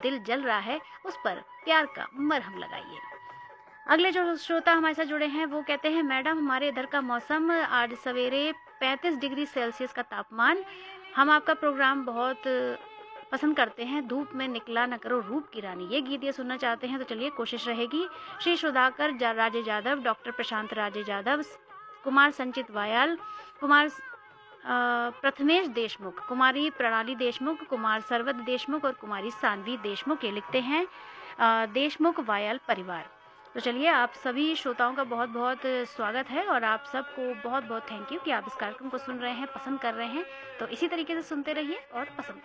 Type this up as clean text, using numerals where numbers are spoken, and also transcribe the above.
दिल जल रहा है उस पर प्यार का मरहम लगाइए। अगले जो श्रोता हमारे साथ जुड़े हैं वो कहते हैं, मैडम हमारे इधर का मौसम आज सवेरे 35 डिग्री सेल्सियस का तापमान। हम आपका प्रोग्राम बहुत पसंद करते हैं। धूप में निकला न करो रूप की रानी, ये गीत ये सुनना चाहते हैं तो चलिए कोशिश रहेगी। श्री सुधाकर राजे यादव, डॉक्टर प्रशांत राजे यादव, कुमार संचित वायाल, कुमार प्रथमेश देशमुख, कुमारी प्रणाली देशमुख, कुमार सरवद देशमुख और कुमारी सानवी देशमुख ये लिखते हैं देशमुख वायाल परिवार। तो चलिए आप सभी श्रोताओं का बहुत बहुत स्वागत है और आप सबको बहुत बहुत थैंक यू कि आप इस कार्यक्रम को सुन रहे हैं, पसंद कर रहे हैं। तो इसी तरीके से सुनते रहिए और पसंद